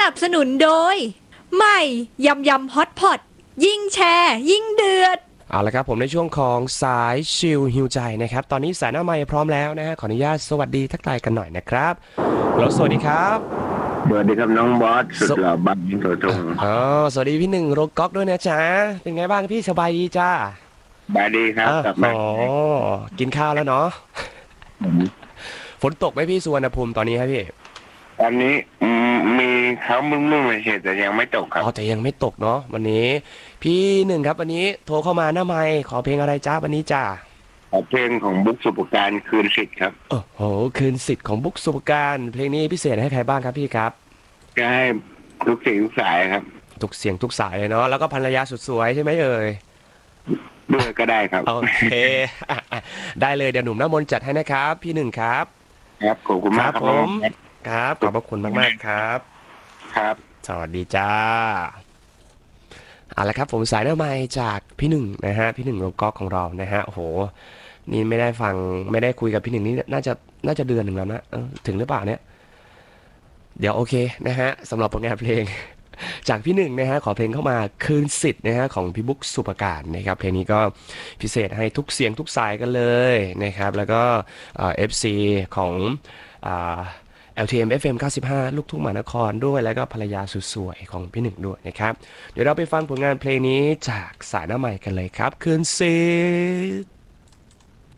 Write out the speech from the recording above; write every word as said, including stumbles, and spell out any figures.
นับสนุนโดยใหม่ยำยำฮอตพอตยิ่งแชร์ยิ่งเดือดเอาละครับผมในช่วงของสายชิลฮิวใจนะครับตอนนี้สายหน้าไมค์พร้อมแล้วนะฮะขออนุญาตสวัสดีทักทายกันหน่อยนะครับแล้วสวัสดีครับสวัสดีครับน้องบอสสุดหล่อบังโถทงอ๋อสวัสดีพี่หนึ่งโรก๊อกด้วยนะจ๊ะเป็นไงบ้างพี่สบายดีจ้าสบายดีครับกลับมาอ๋อกินข้าวแล้วเนาะฝนตกไหมพี่สุวรรณภูมิตอนนี้ครับพี่ตอนนี้มีเขามึงๆเลยเหตุแต่ยังไม่ตกครับอ๋อแต่ยังไม่ตกเนาะวันนี้พี่หนึ่งครับวันนี้โทรเข้ามาหน้าไมค์ขอเพลงอะไรจ้าวันนี้จ้าเพลงของบุ๊กสุปการคืนสิทธิ์ครับโอ้โหคืนสิทธิ์ของบุ๊กสุปการเพลงนี้พิเศษให้ใครบ้างครับพี่ครับก็ให้ทุกเสียงทุกสายครับทุกเสียงทุกสายเลยเนาะแล้วก็ภรรยาสุดสวยใช่ไหมเอ่ยด้วยก็ได้ครับโอเคได้เลยเดี๋ยวหนุ่มน้ำมนต์จัดให้นะครับพี่หนึ่งครับครับขอบคุณมากครับผมครับขอบพระคุณมากๆครับครับสวัสดีจ้าเอาละครับผมสายหน้าไมค์จากพี่หนึ่งนะฮะพี่หนึ่งโลก๊อกของเรานะฮะโอ้โหนี่ไม่ได้ฟังไม่ได้คุยกับพี่หนึ่งนี่น่าจะน่าจะเดือนหนึ่งแล้วนะถึงหรือเปล่าเนี่ยเดี๋ยวโอเคนะฮะสำหรับผลงานเพลงจากพี่หนึ่งนะฮะขอเพลงเข้ามาคืนสิทธิ์นะฮะของพี่บุ๊กสุปการนะครับเพลงนี้ก็พิเศษให้ทุกเสียงทุกสายกันเลยนะครับแล้วก็เอฟซีของอ่า แอล ที เอ็ม เอฟ เอ็ม เก้าสิบห้าลูกทุ่งมหานครด้วยแล้วก็ภรรยาสุดสวยของพี่หนึ่งด้วยนะครับเดี๋ยวเราไปฟังผลงานเพลงนี้จากสายหน้าใหม่กันเลยครับคืนสิทธิ์